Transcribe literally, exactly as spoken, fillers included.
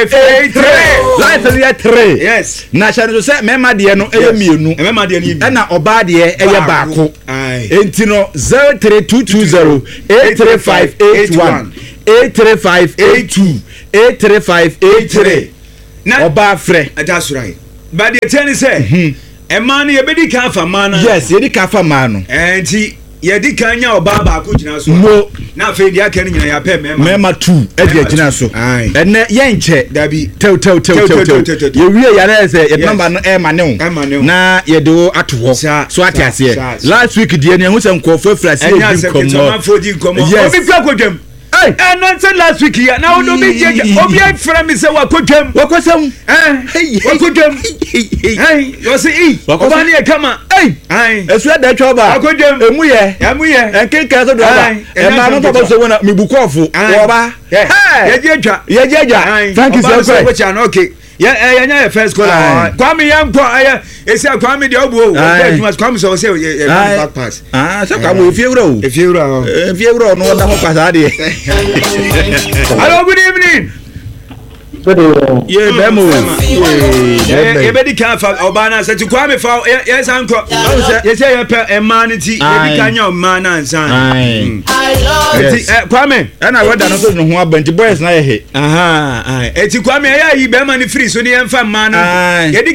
eight three. Life is three. Yes. Na chano say mema de no eye mienu. Mema de no. E na oba de eye baako. Enti no zero three two two zero eight three five eight one eight three five eight two eight three five eight three. Na oba frɛ. That's right. But the ten say e man ye be di kan fa man. Yes, ye di kan fa man no. Enti ye di kan nya oba baako gyina so. No. Na fe di aka ni nyina ya pɛ mema. Mema two e di gyina so. Ene ye nche dabi tew tew tew tew. Ye wie ya na say ye number no e ma ne wo. Na ye do ato ho. So ati ase. Last week di ene hu se nkofo frase e di komo. Yes. Obi kwa kodwam. Hey, and answer last week here. Now no be obi friend me say wa kodwam. Wa kosam. Eh. Hey, wa kodwam. Hey, you say e. Oba ne e kama. Hey. Hey. Esu da twa ba. Wa kodwam. Emu ye. Emu ye. Enkenka so do ba. E ma no papa so wona me bukofo. Oba. Hey. Ye je atwa. Ye je atwa. Thank you so much. Okay. Yeah, eh, yeah, first call. Kwame Yanko, eh, ese Kwame de Obo. Kwame so say eh back pass. Ah, so Kwame if you row. If you row. If you row no da pass ade. Hello, good evening. Good evening. Yeah, Bemo. Yeah, e be di kan fa Obana say to Kwame fa yes anko. Yes say e pe emanity, e di kan ya man ansan. I love it. Kwame, and I wada no so no ho abanti boys na ye he. Aha, ah. E ti Kwame ya yi be man free so ni emfa man.